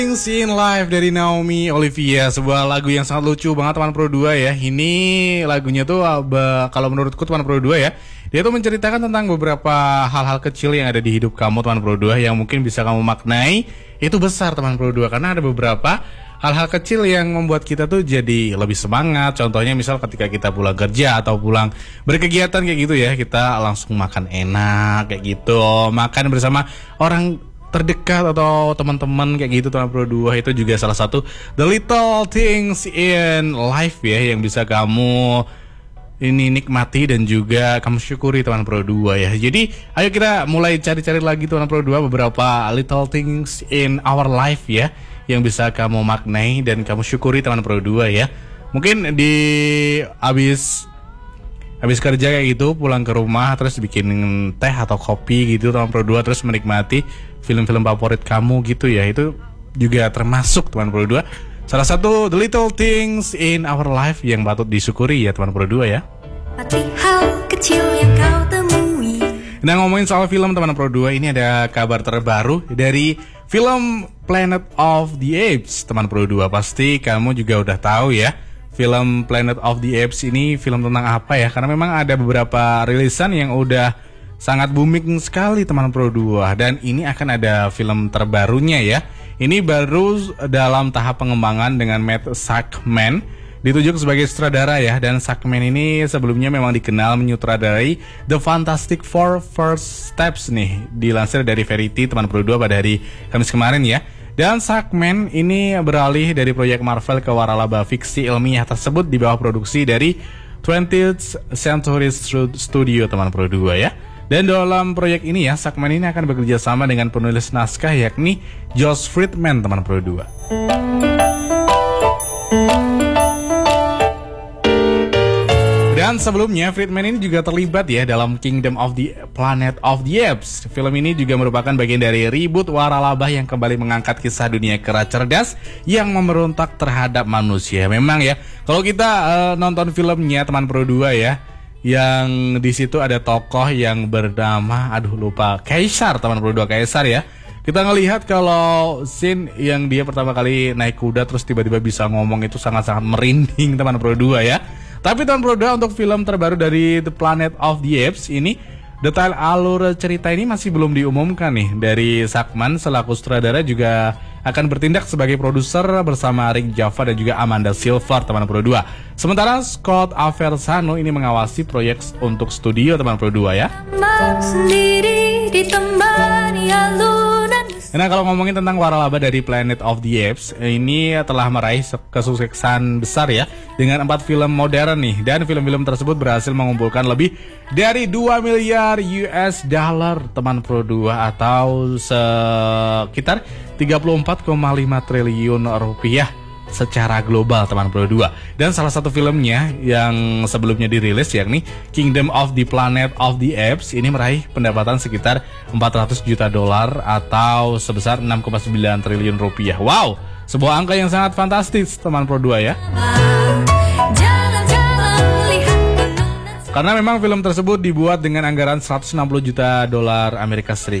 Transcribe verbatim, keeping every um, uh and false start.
Scene live dari Naomi Olivia, sebuah lagu yang sangat lucu banget teman Pro dua ya. Ini lagunya tuh kalau menurutku teman Pro dua ya, dia tuh menceritakan tentang beberapa hal-hal kecil yang ada di hidup kamu teman Pro dua yang mungkin bisa kamu maknai itu besar teman Pro dua, karena ada beberapa hal-hal kecil yang membuat kita tuh jadi lebih semangat. Contohnya misal ketika kita pulang kerja atau pulang berkegiatan kayak gitu ya, kita langsung makan enak kayak gitu, makan bersama orang terdekat atau teman-teman kayak gitu teman Pro dua. Itu juga salah satu the little things in life ya yang bisa kamu ini nikmati dan juga kamu syukuri teman Pro dua ya. Jadi ayo kita mulai cari-cari lagi teman Pro dua beberapa little things in our life ya yang bisa kamu maknai dan kamu syukuri teman Pro dua ya. Mungkin di abis Habis kerja kayak gitu, pulang ke rumah terus bikin teh atau kopi gitu teman Pro dua, terus menikmati film-film favorit kamu gitu ya. Itu juga termasuk teman Pro dua salah satu the little things in our life yang patut disyukuri ya teman Pro dua ya. Hal kecil yang kau temui. Nah, ngomongin soal film teman Pro dua, ini ada kabar terbaru dari film Planet of the Apes teman Pro dua. Pasti kamu juga udah tahu ya film Planet of the Apes ini film tentang apa ya, karena memang ada beberapa rilisan yang udah sangat booming sekali teman Pro dua, dan ini akan ada film terbarunya ya. Ini baru dalam tahap pengembangan dengan Matt Shakman ditunjuk sebagai sutradara ya, dan Shakman ini sebelumnya memang dikenal menyutradarai The Fantastic Four First Steps nih, dilansir dari Variety teman Pro dua pada hari Kamis kemarin ya. Dan Shakman ini beralih dari proyek Marvel ke waralaba fiksi ilmiah tersebut di bawah produksi dari twentieth Century Studio teman Pro dua ya. Dan dalam proyek ini ya, Shakman ini akan bekerja sama dengan penulis naskah yakni Josh Friedman teman Pro dua. Dan sebelumnya Friedman ini juga terlibat ya dalam Kingdom of the Planet of the Apes. Film ini juga merupakan bagian dari reboot waralaba yang kembali mengangkat kisah dunia kera cerdas yang memberontak terhadap manusia. Memang ya, kalau kita uh, nonton filmnya teman Pro dua ya, yang di situ ada tokoh yang bernama aduh lupa Kaisar teman Pro dua, Kaisar ya. Kita ngelihat kalau scene yang dia pertama kali naik kuda terus tiba-tiba bisa ngomong itu sangat-sangat merinding teman Pro dua ya. Tapi teman Pro dua, untuk film terbaru dari The Planet of the Apes ini, detail alur cerita ini masih belum diumumkan nih. Dari Shakman selaku sutradara juga akan bertindak sebagai produser bersama Rick Java dan juga Amanda Silver teman Pro dua. Sementara Scott Aversano ini mengawasi proyek untuk studio teman Pro dua ya. Sendiri ditemani alunan. Nah, kalau ngomongin tentang waralaba dari Planet of the Apes, ini telah meraih kesuksesan besar ya dengan empat film modern nih, dan film-film tersebut berhasil mengumpulkan lebih dari dua miliar U S dollar teman Pro dua atau sekitar tiga puluh empat koma lima triliun rupiah secara global teman Pro dua. Dan salah satu filmnya yang sebelumnya dirilis yakni Kingdom of the Planet of the Apes ini meraih pendapatan sekitar empat ratus juta dolar atau sebesar enam koma sembilan triliun rupiah. Wow, sebuah angka yang sangat fantastis teman Pro dua ya. Karena memang film tersebut dibuat dengan anggaran seratus enam puluh juta dolar Amerika Serikat.